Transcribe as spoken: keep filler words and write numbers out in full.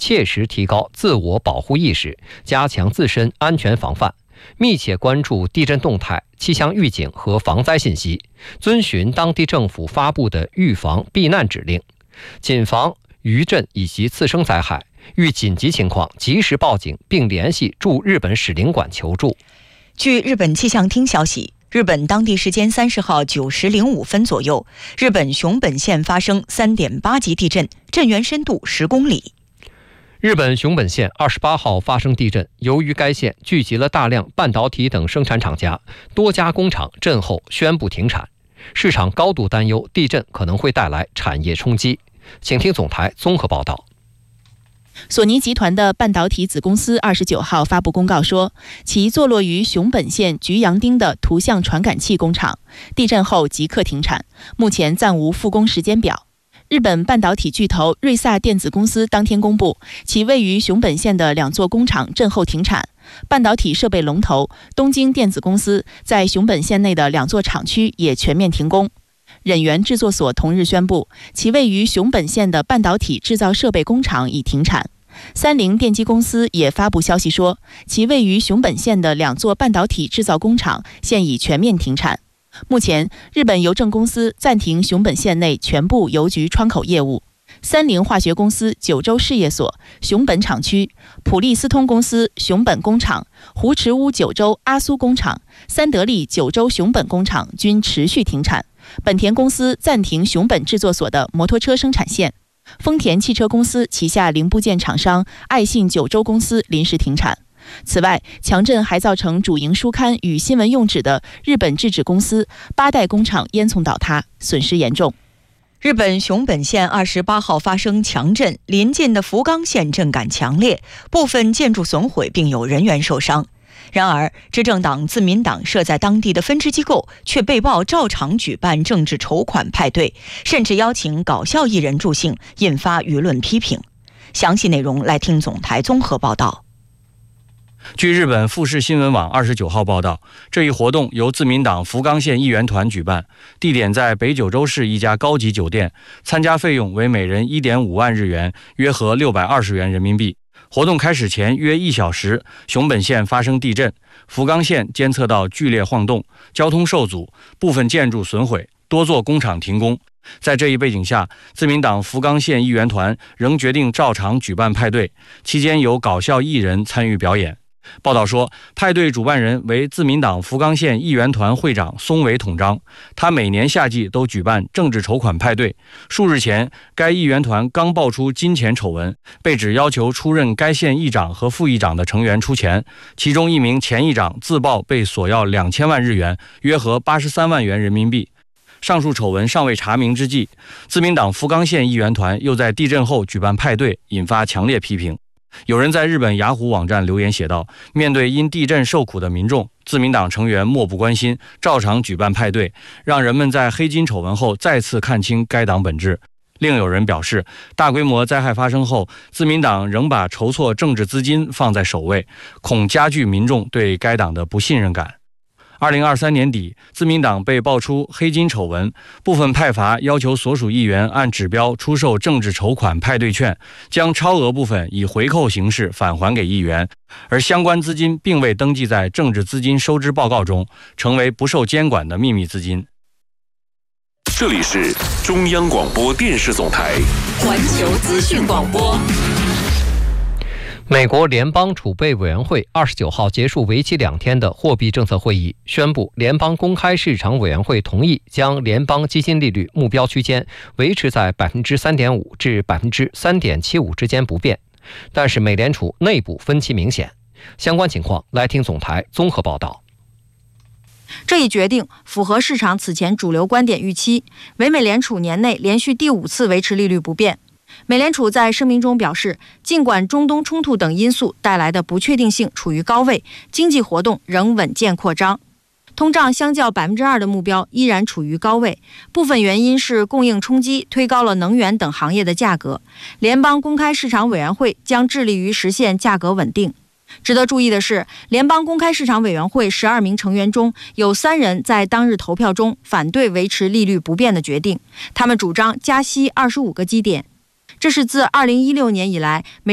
切实提高自我保护意识，加强自身安全防范，密切关注地震动态、气象预警和防灾信息，遵循当地政府发布的预防避难指令，谨防余震以及次生灾害，遇紧急情况及时报警，并联系驻日本使领馆求助。 据日本气象厅消息，日本当地时间三十号九时零五分左右，日本熊本县发生 三点八级地震，震源深度十公里。 日本熊本县二十八号发生地震，由于该县聚集了大量半导体等生产厂家，多家工厂震后宣布停产，市场高度担忧地震可能会带来产业冲击。请听总台综合报道。 索尼集团的半导体子公司二十九号发布公告说，其坐落于熊本县菊阳町的图像传感器工厂地震后即刻停产，目前暂无复工时间表。日本半导体巨头瑞萨电子公司当天公布，其位于熊本县的两座工厂震后停产。半导体设备龙头东京电子公司在熊本县内的两座厂区也全面停工。忍源制作所同日宣布，其位于熊本县的半导体制造设备工厂已停产。三菱电机公司也发布消息说，其位于熊本县的两座半导体制造工厂现已全面停产。目前，日本邮政公司暂停熊本县内全部邮局窗口业务。三菱化学公司九州事业所熊本厂区、普利司通公司熊本工厂、湖池屋九州阿苏工厂、三得利九州熊本工厂均持续停产。本田公司暂停熊本制作所的摩托车生产线。丰田汽车公司旗下零部件厂商爱信九州公司临时停产。此外，强震还造成主营书刊与新闻用纸的日本制纸公司八代工厂烟囱倒塌，损失严重。 日本熊本县二十八号发生强震，邻近的福冈县震感强烈，部分建筑损毁，并有人员受伤。然而，执政党自民党设在当地的分支机构却被曝照常举办政治筹款派对，甚至邀请搞笑艺人助兴，引发舆论批评。详细内容来听总台综合报道。 据日本富士新闻网二十九号报道，这一活动由自民党福冈县议员团举办，地点在北九州市一家高级酒店，参加费用为每人 一点五万日元，约合六百二十元人民币。活动开始前约一小时，熊本县发生地震，福冈县监测到剧烈晃动，交通受阻，部分建筑损毁，多座工厂停工。在这一背景下，自民党福冈县议员团仍决定照常举办派对，期间有搞笑艺人参与表演。报道说，派对主办人为自民党福冈县议员团会长松尾统章，他每年夏季都举办政治筹款派对。数日前，该议员团刚爆出金钱丑闻，被指要求出任该县议长和副议长的成员出钱，其中一名前议长自曝被索要两千万日元，约合八十三万元人民币。上述丑闻尚未查明之际，自民党福冈县议员团又在地震后举办派对，引发强烈批评。有人在日本雅虎网站留言写道，面对因地震受苦的民众，自民党成员漠不关心，照常举办派对，让人们在黑金丑闻后再次看清该党本质。另有人表示，大规模灾害发生后，自民党仍把筹措政治资金放在首位，恐加剧民众对该党的不信任感。二零二三年底，自民党被爆出黑金丑闻，部分派阀要求所属议员按指标出售政治筹款派对券，将超额部分以回扣形式返还给议员，而相关资金并未登记在政治资金收支报告中，成为不受监管的秘密资金。 这里是中央广播电视总台环球资讯广播。 美国联邦储备委员会二十九号结束为期两天的货币政策会议，宣布联邦公开市场委员会同意将联邦基金利率目标区间维持在 百分之三点五 至 百分之三点七五 之间不变，但是美联储内部分歧明显。相关情况来听总台综合报道。 这一决定符合市场此前主流观点预期，为美联储年内连续第五次维持利率不变。美联储在声明中表示，尽管中东冲突等因素带来的不确定性处于高位，经济活动仍稳健扩张，通胀相较 百分之二 的目标依然处于高位，部分原因是供应冲击推高了能源等行业的价格。联邦公开市场委员会将致力于实现价格稳定。值得注意的是，联邦公开市场委员会十二名成员中有三人在当日投票中反对维持利率不变的决定，他们主张加息二十五个基点。这是自二零一六年以来美